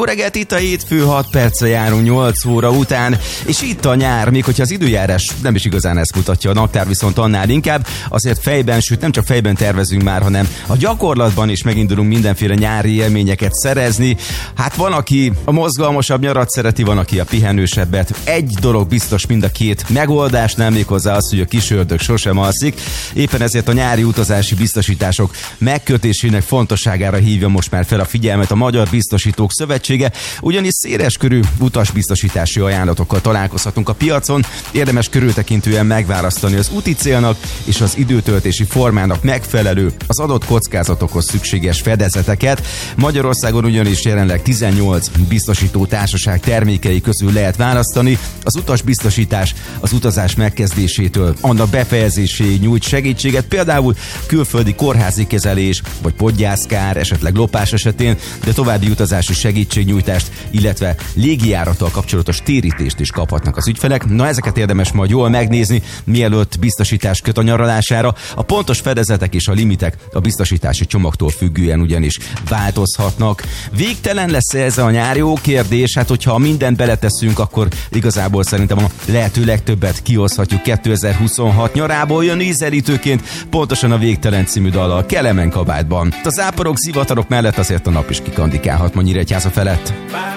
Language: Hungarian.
Jó reggelt, itt a hétfő, 6 perccel járunk 8 óra után, és itt a nyár, még hogyha az időjárás nem is igazán ezt mutatja, a naptár viszont annál inkább, azért fejben, sőt nem csak fejben tervezünk már, hanem a gyakorlatban is megindulunk mindenféle nyári élményeket szerezni. Hát van, aki a mozgalmasabb nyarat szereti, van, aki a pihenősebbet. Egy dolog biztos mind a két megoldásnál, méghozzá az, hogy a kis ördög sosem alszik. Éppen ezért a nyári utazási biztosítások megkötésének fontosságára hívja most már fel a figyelmet a Magyar Biztosítók Szövetsége, ugyanis széleskörű utasbiztosítási ajánlatokkal találkozhatunk a piacon, érdemes körültekintően megválasztani az úti célnak és az időtöltési formának megfelelő, az adott kockázatokhoz szükséges fedezeteket. Magyarországon ugyanis jelenleg 18 biztosító társaság termékei közül lehet választani. Az utasbiztosítás az utazás megkezdésétől annak befejezéséig nyújt segítséget, például külföldi kórházi kezelés vagy podgyászkár, esetleg lopás esetén, de további utazási segítségnyújtást, illetve légijárattal kapcsolatos térítést is kaphatnak az ügyfelek. Na, ezeket érdemes majd jól megnézni, mielőtt biztosítás köt a nyaralására. A pontos fedezetek és a limitek a biztosítási csomagtól függően ugyanis változhatnak. Végtelen lesz ez a nyár? Jó kérdés. Hát, hogyha mindent beleteszünk, akkor igazából szerintem a lehető legtöbbet kihozhatjuk 2026 nyarából. Jön ízelítőként pontosan a Végtelen című dallal Kelemen kabátban. A záporok, zivatarok mellett azért a nap is kikandikálhat ma Nyíregyháza felett.